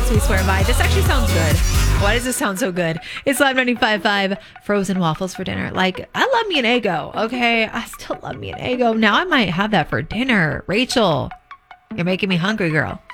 songs we swear by. This actually sounds good. Why does this sound so good? It's Live 95.5, frozen waffles for dinner. Like, I love me an Eggo, okay? I still love me an Eggo. Now I might have that for dinner. Rachel, you're making me hungry, girl.